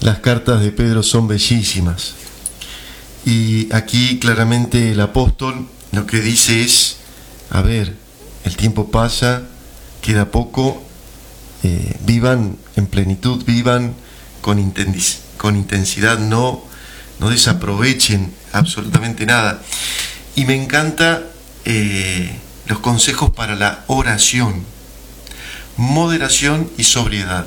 Las cartas de Pedro son bellísimas. Y aquí claramente el apóstol lo que dice es, a ver, el tiempo pasa, queda poco, vivan en plenitud, vivan con intensidad, no desaprovechen absolutamente nada. Y me encanta los consejos para la oración, moderación y sobriedad.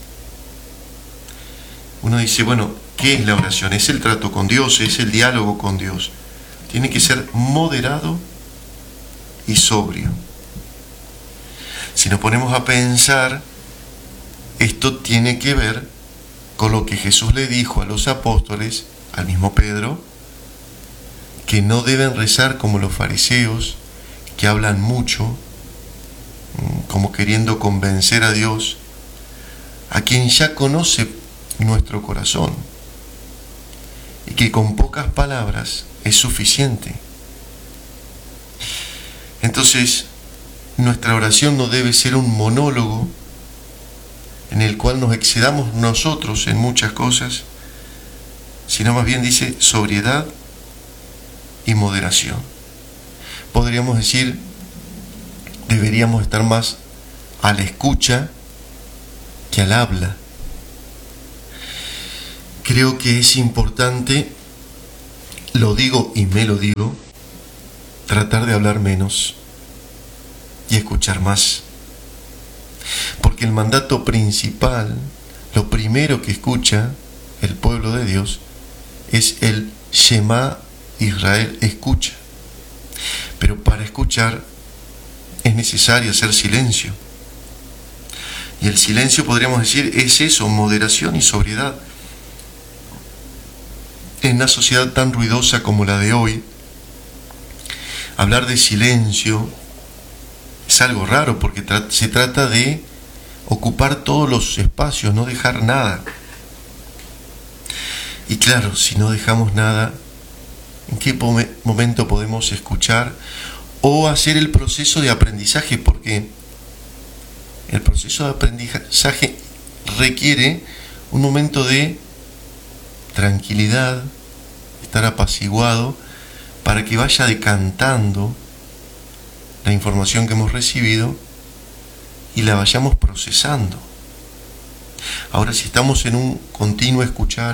Uno dice, bueno, ¿qué es la oración? Es el trato con Dios, es el diálogo con Dios. Tiene que ser moderado y sobrio. Si nos ponemos a pensar, esto tiene que ver con lo que Jesús le dijo a los apóstoles, al mismo Pedro, que no deben rezar como los fariseos, que hablan mucho, como queriendo convencer a Dios, a quien ya conoce nuestro corazón, y que con pocas palabras es suficiente. Entonces, nuestra oración no debe ser un monólogo en el cual nos excedamos nosotros en muchas cosas, sino más bien dice sobriedad y moderación. Podríamos decir, deberíamos estar más a la escucha que al habla. Creo que es importante, lo digo y me lo digo, tratar de hablar menos y escuchar más. Porque el mandato principal, lo primero que escucha el pueblo de Dios, es el Shema Israel, escucha. Pero para escuchar es necesario hacer silencio. Y el silencio, podríamos decir, es eso, moderación y sobriedad. En una sociedad tan ruidosa como la de hoy, hablar de silencio es algo raro, porque se trata de ocupar todos los espacios, no dejar nada. Y claro, si no dejamos nada, ¿en qué momento podemos escuchar o hacer el proceso de aprendizaje? Porque el proceso de aprendizaje requiere un momento de tranquilidad, estar apaciguado, para que vaya decantando la información que hemos recibido y la vayamos procesando. Ahora, si estamos en un continuo escuchar,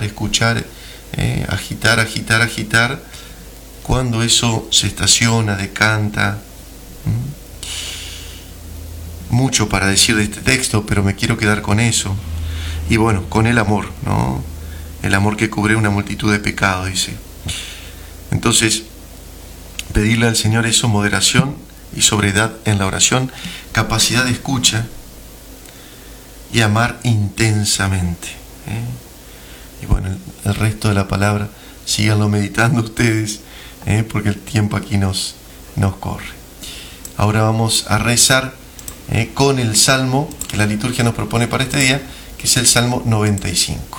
agitar, cuando eso se estaciona, decanta, mucho para decir de este texto, pero me quiero quedar con eso. Y bueno, con el amor, ¿no? El amor que cubre una multitud de pecados, dice. Entonces, pedirle al Señor eso, moderación y sobriedad en la oración, capacidad de escucha y amar intensamente. Y bueno, el resto de la palabra, síganlo meditando ustedes, porque el tiempo aquí nos corre. Ahora vamos a rezar con el Salmo que la liturgia nos propone para este día, que es el Salmo 95.